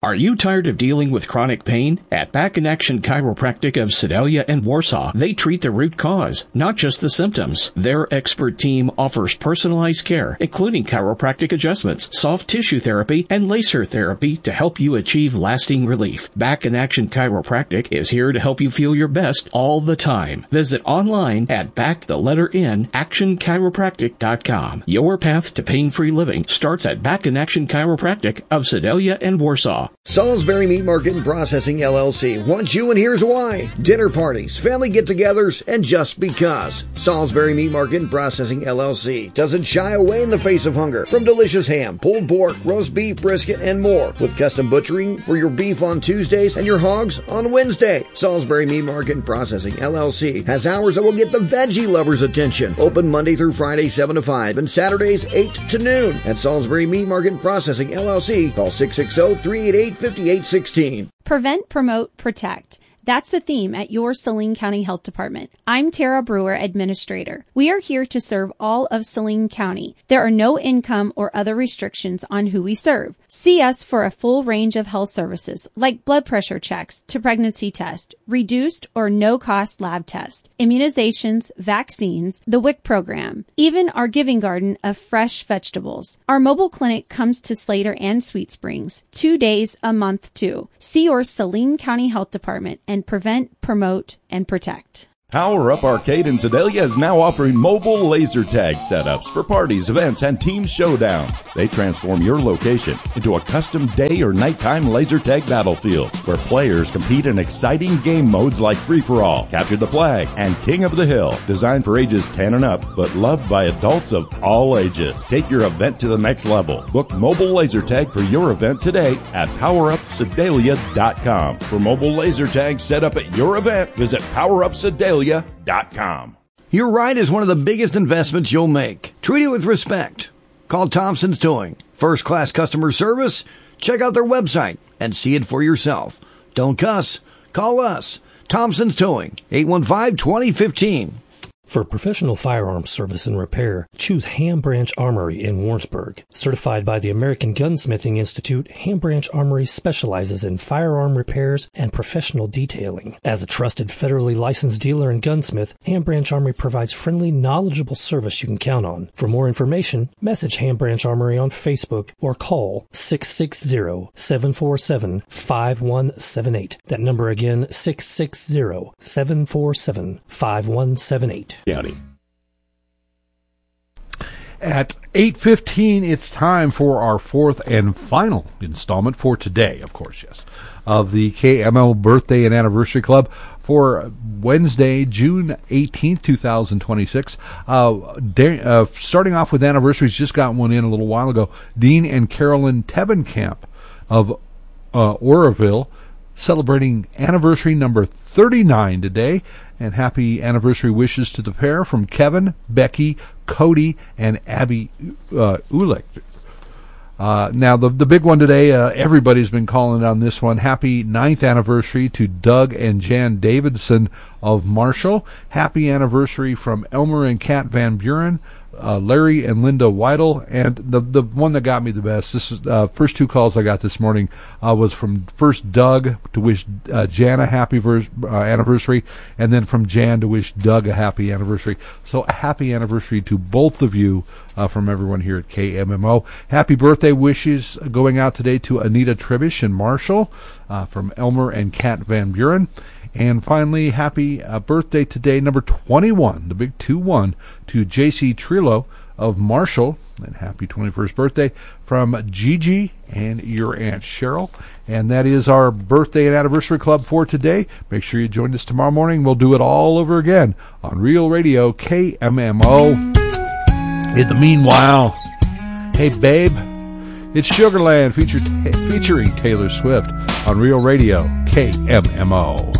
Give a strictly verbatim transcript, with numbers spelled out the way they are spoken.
Are you tired of dealing with chronic pain? At Back in Action Chiropractic of Sedalia and Warsaw, they treat the root cause, not just the symptoms. Their expert team offers personalized care, including chiropractic adjustments, soft tissue therapy, and laser therapy to help you achieve lasting relief. Back in Action Chiropractic is here to help you feel your best all the time. Visit online at back the letter N action chiropractic dot com. Your path to pain-free living starts at Back in Action Chiropractic of Sedalia and Warsaw. Salisbury Meat Market and Processing L L C wants you, and here's why. Dinner parties, family get-togethers, and just because. Salisbury Meat Market and Processing L L C doesn't shy away in the face of hunger. From delicious ham, pulled pork, roast beef, brisket, and more. With custom butchering for your beef on Tuesdays and your hogs on Wednesday. Salisbury Meat Market and Processing L L C has hours that will get the veggie lovers' attention. Open Monday through Friday, seven to five, and Saturdays, eight to noon. At Salisbury Meat Market and Processing L L C, call six six zero, three eight eight, five eight one six. Prevent, promote, protect. That's the theme at your Saline County Health Department. I'm Tara Brewer, Administrator. We are here to serve all of Saline County. There are no income or other restrictions on who we serve. See us for a full range of health services like blood pressure checks to pregnancy test, reduced or no-cost lab tests, immunizations, vaccines, the W I C program, even our giving garden of fresh vegetables. Our mobile clinic comes to Slater and Sweet Springs, two days a month too. See your Saline County Health Department and prevent, promote, and protect. Power Up Arcade in Sedalia is now offering mobile laser tag setups for parties, events, and team showdowns. They transform your location into a custom day or nighttime laser tag battlefield where players compete in exciting game modes like Free-for-All, Capture the Flag, and King of the Hill. Designed for ages ten and up, but loved by adults of all ages. Take your event to the next level. Book mobile laser tag for your event today at power up sedalia dot com. For mobile laser tag set up at your event, visit power up sedalia dot com. Your ride is one of the biggest investments you'll make. Treat it with respect. Call Thompson's Towing. First-class customer service? Check out their website and see it for yourself. Don't cuss. Call us. Thompson's Towing. eight one five, two zero one five. For professional firearms service and repair, choose Ham Branch Armory in Warrensburg. Certified by the American Gunsmithing Institute, Ham Branch Armory specializes in firearm repairs and professional detailing. As a trusted federally licensed dealer and gunsmith, Ham Branch Armory provides friendly, knowledgeable service you can count on. For more information, message Ham Branch Armory on Facebook or call six six zero, seven four seven, five one seven eight. That number again, six six zero, seven four seven, five one seven eight. County. At eight fifteen, it's time for our fourth and final installment for today, of course, yes, of the K M L Birthday and Anniversary Club for Wednesday, June eighteenth, twenty twenty-six. Uh, da- uh, starting off with anniversaries, just got one in a little while ago. Dean and Carolyn Tebenkamp of uh, Oroville, celebrating anniversary number thirty-nine today. And happy anniversary wishes to the pair from Kevin, Becky, Cody, and Abby uh, Ulick. Uh, now, the the big one today, uh, everybody's been calling on this one. Happy ninth anniversary to Doug and Jan Davidson of Marshall. Happy anniversary from Elmer and Kat Van Buren, uh, Larry and Linda Weidel. And the the one that got me the best, this is uh, first two calls I got this morning, uh, was from first Doug to wish uh, Jan a happy vers- uh, anniversary, and then from Jan to wish Doug a happy anniversary. So a happy anniversary to both of you uh, from everyone here at K M M O. Happy birthday wishes going out today to Anita Tribish and Marshall uh, from Elmer and Kat Van Buren. And finally, happy uh, birthday today, number twenty-one, the big two one, to J C Trillo of Marshall. And happy twenty-first birthday from Gigi and your Aunt Cheryl. And that is our birthday and anniversary club for today. Make sure you join us tomorrow morning. We'll do it all over again on Real Radio K M M O. In the meanwhile, hey babe, it's Sugarland feature, featuring Taylor Swift on Real Radio K M M O.